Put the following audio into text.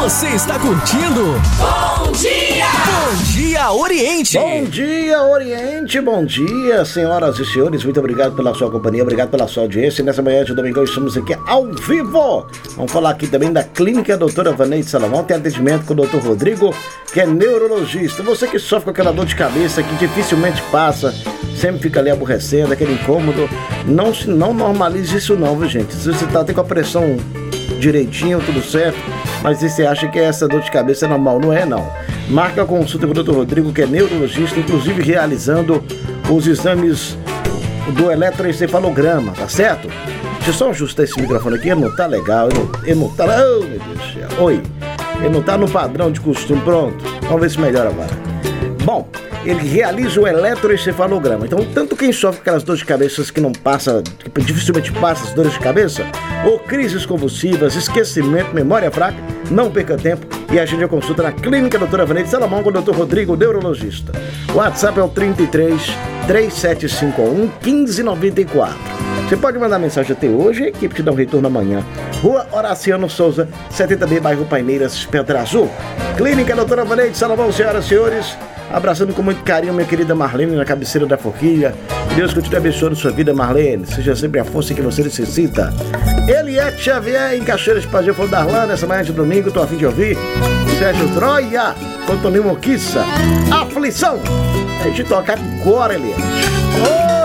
Você está curtindo Bom Dia! Bom Dia Oriente! Bom dia, Oriente! Bom dia, senhoras e senhores. Muito obrigado pela sua companhia, obrigado pela sua audiência. Nessa manhã de domingo estamos aqui ao vivo. Vamos falar aqui também da Clínica Doutora Vaneide Salomão. Tem atendimento com o Dr. Rodrigo, que é neurologista. Você que sofre com aquela dor de cabeça que dificilmente passa, sempre fica ali aborrecendo, aquele incômodo. Não normalize isso não, viu, gente? Se você tá até com a pressão direitinho, tudo certo, mas se você acha que essa dor de cabeça é normal, não é não. Marca a consulta com o Dr. Rodrigo, que é neurologista, inclusive realizando os exames do eletroencefalograma, tá certo? Deixa eu só ajustar esse microfone aqui, ele não tá legal, ele não tá... Oh, meu Deus do céu. Oi, ele não tá no padrão de costume, pronto. Vamos ver se melhora agora. Bom, ele realiza o eletroencefalograma. Então, tanto quem sofre com aquelas dores de cabeça que não passa, que dificilmente passa as dores de cabeça, ou crises convulsivas, esquecimento, memória fraca, não perca tempo e agende a consulta na Clínica Doutora Vaneide Salomão com o Dr. Rodrigo, neurologista. O WhatsApp é o 33 3751 1594. Você pode mandar mensagem até hoje, a equipe te dá um retorno amanhã. Rua Horaciano Souza, 70B, bairro Paineiras, Pedra Azul. Clínica Doutora Vaneide Salomão, senhoras e senhores. Abraçando com muito carinho minha querida Marlene na cabeceira da forquilha. Deus continue abençoando sua vida, Marlene. Seja sempre a força que você necessita. Eliette Xavier em Cachoeira de Pajé, falou Darlan, nessa manhã de domingo, tô a fim de ouvir. Sérgio Troia, Antoninho Moquiça, Aflição. A gente toca agora, Eliette.